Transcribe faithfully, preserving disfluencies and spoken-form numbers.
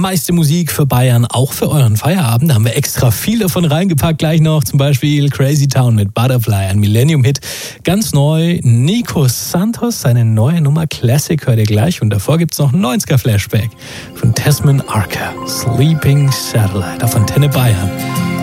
allermeiste Musik für Bayern, auch für euren Feierabend. Da haben wir extra viel davon reingepackt. Gleich noch zum Beispiel Crazy Town mit Butterfly, ein Millennium-Hit. Ganz neu, Nico Santos, seine neue Nummer Classic hört ihr gleich. Und davor gibt's noch ein neunziger-Flashback von Tesman Arca, Sleeping Satellite auf Antenne Bayern.